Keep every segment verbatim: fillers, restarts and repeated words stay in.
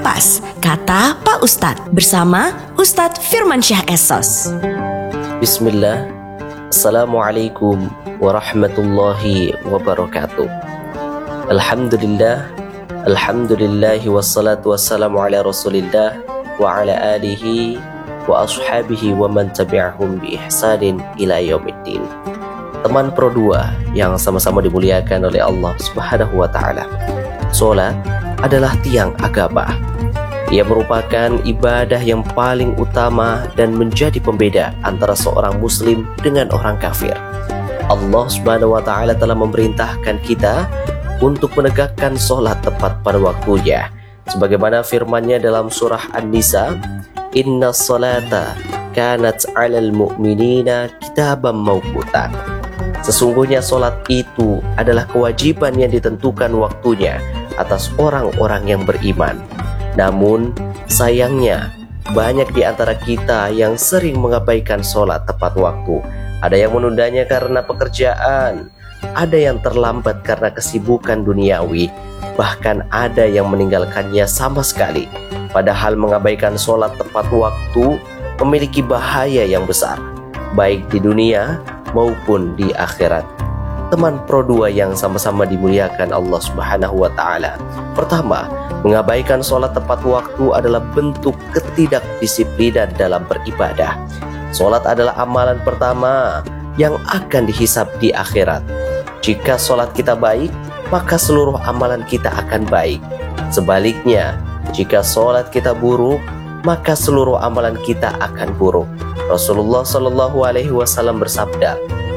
Pas, kata Pak Ustadz bersama Ustadz Firmansyah Esos. Bismillah. Assalamualaikum warahmatullahi wabarakatuh. Alhamdulillah. Alhamdulillahi wassalatu wassalamu ala rasulillah wa ala alihi wa ashabihi wa man tabi'ahum bi ihsanin ila yaumiddin. Teman Pro dua yang sama-sama dimuliakan oleh Allah Subhanahu wa taala. Salat adalah tiang agama. Ia merupakan ibadah yang paling utama dan menjadi pembeda antara seorang muslim dengan orang kafir. Allah Subhanahu wa taala telah memerintahkan kita untuk menegakkan sholat tepat pada waktunya, sebagaimana firman-Nya dalam surah An-Nisa, Inna sholata kanat 'alal mu'minina kitaban mawquta. Sesungguhnya sholat itu adalah kewajiban yang ditentukan waktunya atas orang-orang yang beriman. Namun sayangnya banyak di antara kita yang sering mengabaikan sholat tepat waktu. Ada yang menundanya karena pekerjaan, ada yang terlambat karena kesibukan duniawi, bahkan ada yang meninggalkannya sama sekali. Padahal mengabaikan sholat tepat waktu memiliki bahaya yang besar, baik di dunia maupun di akhirat. Teman Pro dua yang sama-sama dimuliakan Allah Subhanahu wa taala. Pertama, mengabaikan sholat tepat waktu adalah bentuk ketidakdisiplinan dalam beribadah. Sholat adalah amalan pertama yang akan dihisab di akhirat. Jika sholat kita baik, maka seluruh amalan kita akan baik. Sebaliknya, jika sholat kita buruk, maka seluruh amalan kita akan buruk. Rasulullah Shallallahu Alaihi Wasallam bersabda,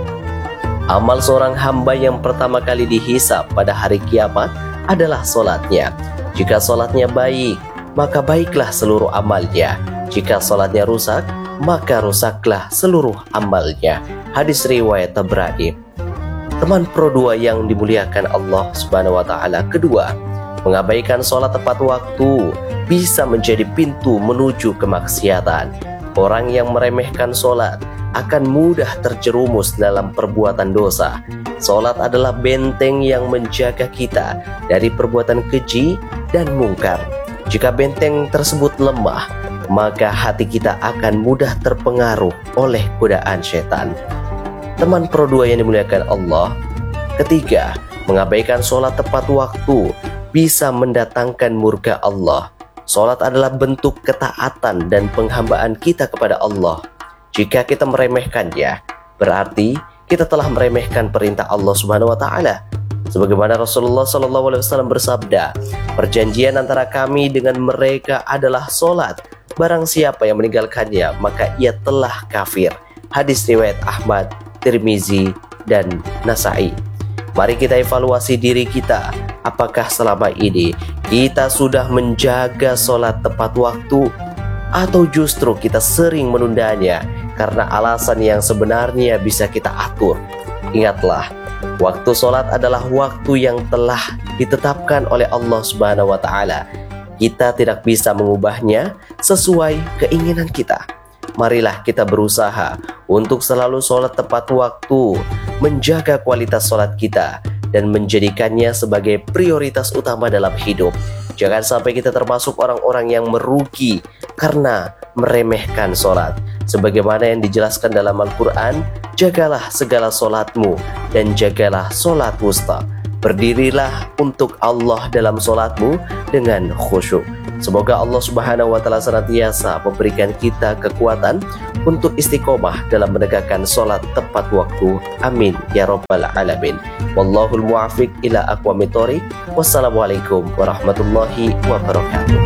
amal seorang hamba yang pertama kali dihisab pada hari kiamat adalah sholatnya. Jika sholatnya baik, maka baiklah seluruh amalnya. Jika sholatnya rusak, maka rusaklah seluruh amalnya. Hadis riwayat Tabrani. Teman Pro dua yang dimuliakan Allah Subhanahu wa taala. Kedua, mengabaikan sholat tepat waktu bisa menjadi pintu menuju kemaksiatan. Orang yang meremehkan sholat akan mudah terjerumus dalam perbuatan dosa. Sholat adalah benteng yang menjaga kita dari perbuatan keji dan mungkar. Jika benteng tersebut lemah, maka hati kita akan mudah terpengaruh oleh godaan setan. Teman Pro dua yang dimuliakan Allah. Ketiga, mengabaikan sholat tepat waktu bisa mendatangkan murka Allah. Sholat adalah bentuk ketaatan dan penghambaan kita kepada Allah. Jika kita meremehkannya, berarti kita telah meremehkan perintah Allah Subhanahu wa taala. Sebagaimana Rasulullah Shallallahu Alaihi Wasallam bersabda, perjanjian antara kami dengan mereka adalah sholat. Barang siapa yang meninggalkannya, maka ia telah kafir. Hadis riwayat Ahmad, Tirmizi, dan Nasai. Mari kita evaluasi diri kita. Apakah selama ini kita sudah menjaga sholat tepat waktu, atau justru kita sering menundanya karena alasan yang sebenarnya bisa kita atur? Ingatlah, waktu sholat adalah waktu yang telah ditetapkan oleh Allah Subhanahu wa taala. Kita tidak bisa mengubahnya sesuai keinginan kita. Marilah kita berusaha untuk selalu sholat tepat waktu, menjaga kualitas sholat kita, dan menjadikannya sebagai prioritas utama dalam hidup. Jangan sampai kita termasuk orang-orang yang merugi karena meremehkan sholat. Sebagaimana yang dijelaskan dalam Al-Quran, jagalah segala sholatmu dan jagalah sholat wusta. Berdirilah untuk Allah dalam sholatmu dengan khusyuk. Semoga Allah Subhanahu wa taala senantiasa memberikan kita kekuatan untuk istiqomah dalam menegakkan sholat tepat waktu. Amin ya rabbal alamin. Wallahul muwaffiq ila aqwamit thoriq. Wassalamualaikum warahmatullahi wabarakatuh.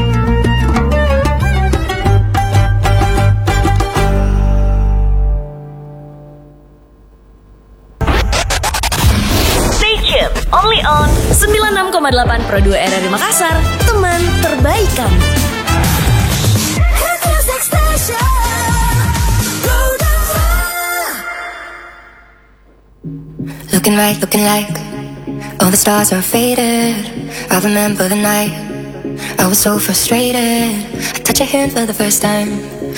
Only on sembilan puluh enam koma delapan Pro dua R R I Makassar, teman terbaik kamu. Looking right, looking like all the stars are faded. I remember the night I was so frustrated. I touched your hand for the first time.